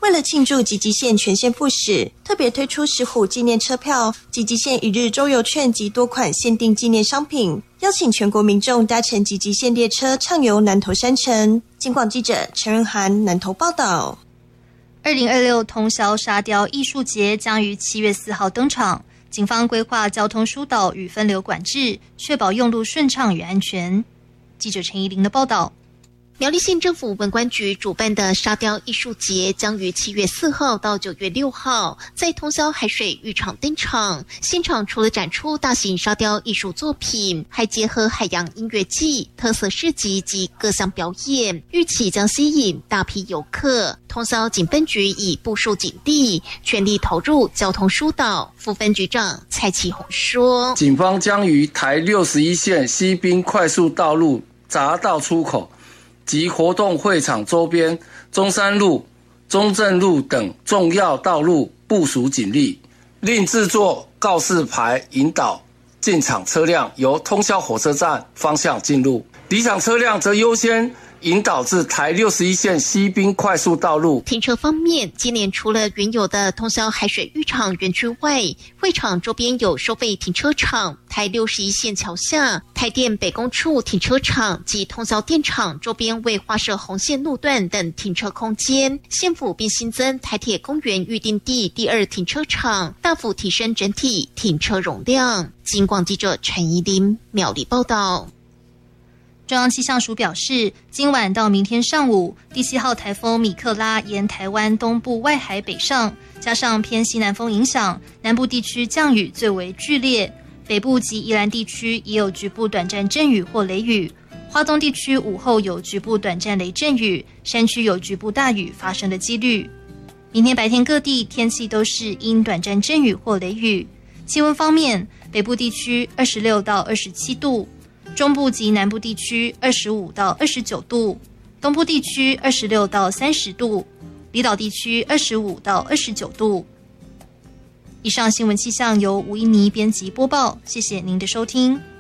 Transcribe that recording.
为了庆祝集集线全线复驶，特别推出石虎纪念车票、集集线一日周游券及多款限定纪念商品，邀请全国民众搭乘集集线列车畅游南投山城。警广记者陈仁涵南投报道。 2026通霄沙雕艺术节将于7月4号登场，警方规划交通疏导与分流管制，确保用路顺畅与安全。记者陈怡玲的报道。 苗栗县政府文管局主办的沙雕艺术节将于7月4号到9月6号在通霄海水浴场登场。现场除了展出大型沙雕艺术作品，还结合海洋音乐季、特色市集及各项表演，预期将吸引大批游客。通霄警分局已部署警力，全力投入交通疏导。副分局长蔡启宏说： 警方将于台61线西滨快速道路匝道出口及活动会场周边、中山路、中正路等重要道路部署警力，另制作告示牌引导进场车辆由通霄火车站方向进入，离场车辆则优先引导至台61线西滨快速道路。 停车方面，今年除了原有的通霄海水浴场园区外，会场周边有收费停车场、台61线桥下、台电北工处停车场及通霄电厂周边未划设红线路段等停车空间。县府并新增台铁公园预定地第2停车场，大幅提升整体停车容量。警广记者陈怡琳苗栗报道。 中央气象署表示，今晚到明天上午，第7号台风米克拉沿台湾东部外海北上，加上偏西南风影响，南部地区降雨最为剧烈，北部及宜兰地区也有局部短暂阵雨或雷雨，花东地区午后有局部短暂雷阵雨，山区有局部大雨发生的几率。明天白天各地天气都是因短暂阵雨或雷雨。气温方面，北部地区26到27度，中部及南部地区25到29度，东部地区26到30度，离岛地区25到29度。以上新闻气象由吴一妮编辑播报，谢谢您的收听。